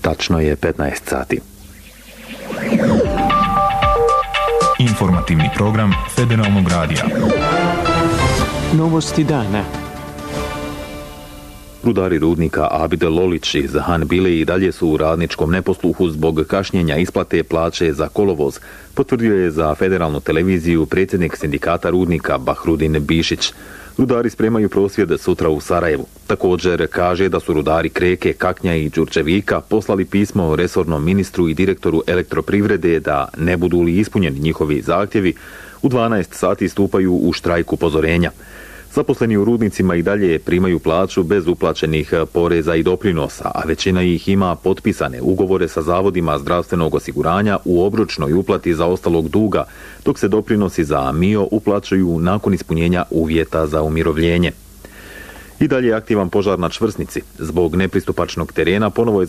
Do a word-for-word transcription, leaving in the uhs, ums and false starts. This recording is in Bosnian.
Tačno je petnaest sati. Informativni program Federalnog radija. Novosti dana. Rudari rudnika Abid Lolić iz Hanbile i dalje su u radničkom neposluhu zbog kašnjenja isplate plaće za kolovoz, potvrdio je za federalnu televiziju predsjednik sindikata rudnika Bahrudin Bišić. Rudari spremaju prosvjed sutra u Sarajevu. Također kaže da su rudari Kreke, Kaknja i Đurđevika poslali pismo resornom ministru i direktoru elektroprivrede da ne budu li ispunjeni njihovi zahtjevi, u dvanaest sati stupaju u štrajk upozorenja. Zaposleni u rudnicima i dalje primaju plaću bez uplaćenih poreza i doprinosa, a većina ih ima potpisane ugovore sa zavodima zdravstvenog osiguranja u obročnoj uplati za ostalog duga, dok se doprinosi za M I O uplaćuju nakon ispunjenja uvjeta za umirovljenje. I dalje je aktivan požar na čvrsnici. Zbog nepristupačnog terena ponovo je